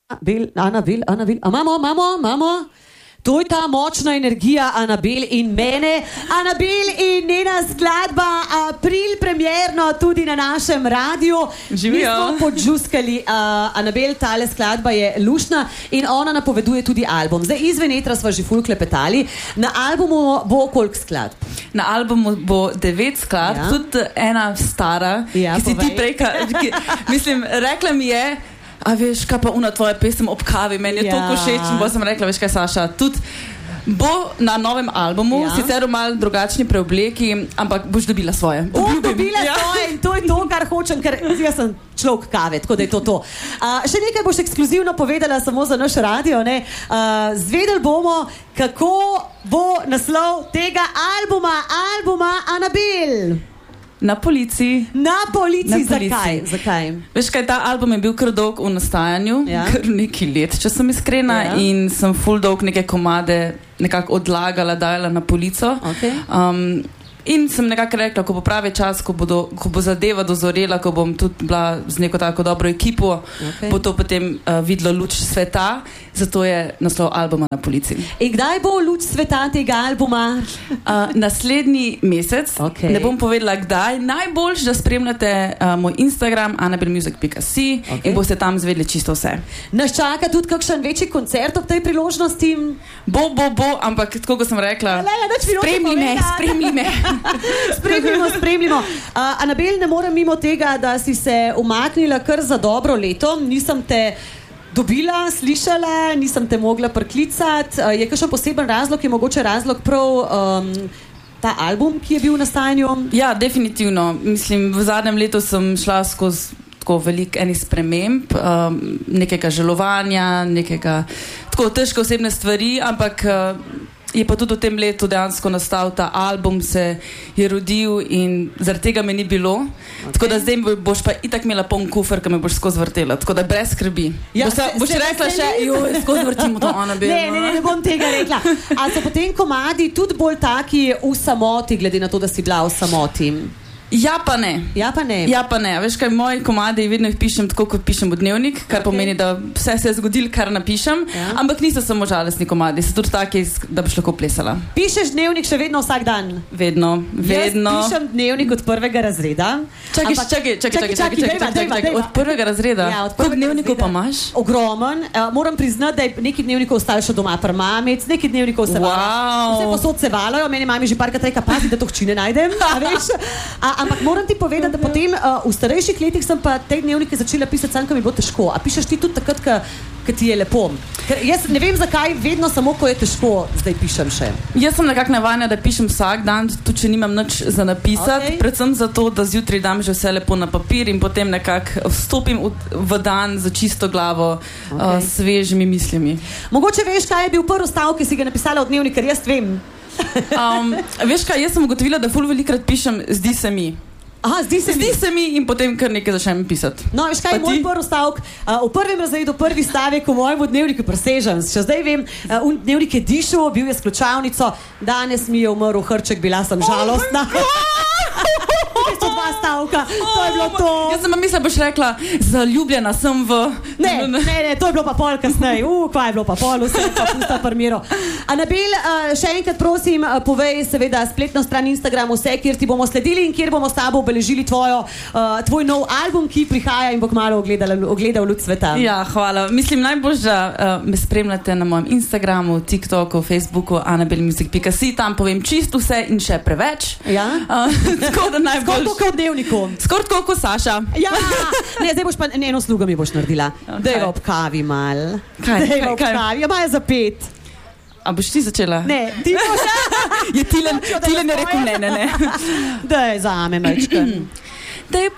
Anabel. Imamo. To je ta močna energija Anabel in mene. Anabel in njena skladba April premierno tudi na našem radiju. Živijo. Mi smo podžuskali. Anabel, tale skladba je lušna in ona napoveduje tudi album. Zdaj izven etra sva že ful klepetali. Na albumu bo koliko skladb? Na albumu bo 9 skladb, tudi ena stara, ki si ti prej, mislim, rekla mi je, a veš, kaj pa una tvoja pesem ob kavi, meni je toliko všeč in bo sem rekla, veš kaj, Saša, tudi bo na novem albumu, sicer v malo drugačni preobleki, ampak boš dobila svoje. Dobila svoje in to je to, kar hočem, ker jaz sem človek kave, tako da je to. Še nekaj boš ekskluzivno povedala samo za naš radio, ne? Zvedeli bomo, kako bo naslov tega albuma Anabel. Na policiji. Zakaj? Veš kaj, ta album je bil kar dolg v nastajanju, kar nekaj let, če sem iskrena, in sem ful dolg neke komade nekako odlagala, dajala na polico. In sem nekako rekla, ko bo pravi čas, ko bo zadeva dozorela, ko bom tudi bila z neko tako dobro ekipo, bo to potem videlo luč sveta, zato je naslov albuma Na policiji. In kdaj bo luč sveta tega albuma? Naslednji mesec, ne bom povedala kdaj, najboljš, da spremljate moj Instagram anabelmusic.si in boste tam zvedeli čisto vse. Nas čaka tudi kakšen večji koncert ob tej priložnosti? Bo, ampak tako kot sem rekla, spremlji me. Spremljimo. Anabel, ne morem mimo tega, da si se umaknila kar za dobro leto. Nisem te dobila, slišala, nisem te mogla priklicati. Je kakšen poseben razlog, je mogoče razlog prav ta album, ki je bil v nastajanju? Ja, definitivno. Mislim, v zadnjem letu sem šla skozi tako veliko enih sprememb, nekega žalovanja, nekega tako težke osebne stvari, ampak je pa tudi v tem letu dejansko nastal ta album, se je rodil in zaradi tega me ni bilo. Tako da zdaj boš pa itak imela poln kufer, ki me boš skozi vrtela. Tako da brez skrbi. Boš rekla še, skozi vrtimo to Anabel. Ne bom tega rekla. A so potem komadi tudi bolj taki v samoti, glede na to, da si bila v samoti? Ja pa ne. Veš kaj, moji komadi vedno jih pišem tako, kot pišem v dnevnik, kar pomeni, da vse se je zgodilo, kar napišem, ampak niso samo žalostni komadi, so tudi taki, da boš lahko plesala. Pišeš dnevnik še vedno vsak dan? Vedno. Jaz pišem dnevnik od 1. razreda. Čakaj, od 1. razreda? Ja, od 1. Koliko dnevnikov pa imaš? Ogromen. Moram priznati, da je nekaj dnevnikov ostalo še doma pri mamic, nekaj dnevnikov se valajo. Vse posod se valajo, meni mami že parkrat reka, pazi, da to hčine najdem, a veš? Ampak moram ti povedati, da potem v starejših letih sem pa te dnevnike začela pisati sam, ko mi bo težko. A pišeš ti tudi takrat, ko ti je lepo? Ker jaz ne vem, zakaj vedno samo, ko je težko, zdaj pišem še. Jaz sem nekako navajena, da pišem vsak dan, tudi če nimam nič za napisati, predvsem zato, da zjutraj dam že vse lepo na papir in potem nekako vstopim v dan za čisto glavo, svežimi mislimi. Mogoče veš, kaj je bil prvi stavek, ki si ga napisala v dnevnik, ker jaz vem. Veš kaj, jaz sem ugotovila, da ful velikrat pišem zdi se mi. Zdi se mi in potem kar nekaj začnem pisati. No, veš kaj, moj prvi stavek, v 1. razredu prvi stavek v mojem dnevniku presežem. Še zdaj vem, dnevnik je dišel, bil je s ključavnico, danes mi je umrl hrček, bila sem žalostna. So 2 stavka, to je bilo to. Jaz sem pa mislila, boš rekla, zaljubljena sem v... Ne, to je bilo pa pol kasneje. Kaj je bilo pa pol, vse pa pusta primero. Anabel, še enkrat prosim, povej seveda spletno stran Instagram, vse, kjer ti bomo sledili in kjer bomo s tabo obeležili tvoj nov album, ki prihaja in bo kmalu ogledal luč sveta. Ja, hvala. Mislim, najbolj, da me spremljate na mojem Instagramu, TikToku, Facebooku, anabelmusic.si, tam povem čisto vse in še preveč. Ja? Tako da najbolj... Skoro tako v dnevniku. Skoro tako kot Saša. Ja, ne, zdaj boš pa eno slugo mi boš naredila. Daj ob kavi mal. Kaj? Ja, maja za 5. A boš ti začela? Ne, ti boš. Je Tilen je rekel ne. Daj zame, mečken.